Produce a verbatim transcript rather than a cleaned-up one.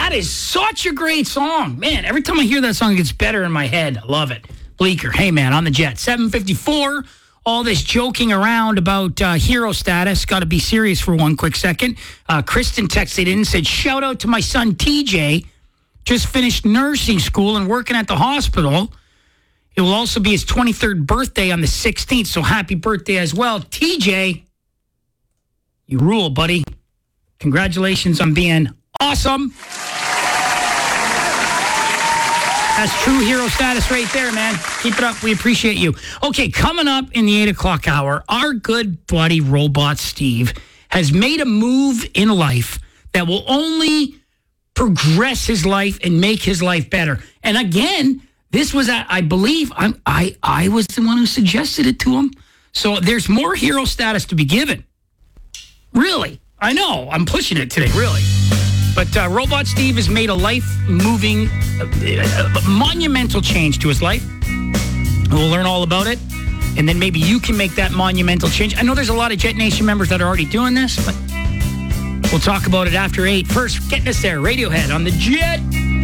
That is such a great song. Man, every time I hear that song, it gets better in my head. I love it. Bleecker, hey man, on the jet. seven fifty-four, all this joking around about uh, hero status. Got to be serious for one quick second. Uh, Kristen texted in and said, shout out to my son T J. Just finished nursing school and working at the hospital. It will also be his twenty-third birthday on the sixteenth, so happy birthday as well. T J, you rule, buddy. Congratulations on being awesome. That's true hero status right there, man. Keep it up. We appreciate you. Okay, coming up in the eight o'clock hour, our good buddy Robot Steve has made a move in life that will only progress his life and make his life better. And again, this was, I believe, I'm, I I was the one who suggested it to him. So there's more hero status to be given. Really. I know. I'm pushing it today, really. But uh, Robot Steve has made a life-moving, uh, uh, monumental change to his life. We'll learn all about it. And then maybe you can make that monumental change. I know there's a lot of Jet Nation members that are already doing this, but we'll talk about it after eight. First, getting us there, Radiohead on the Jet.